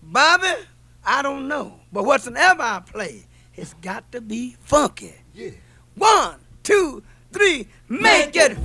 Bobby, I don't know. But whatsoever I play, it's got to be funky. Yeah. 1, 2, 3, make it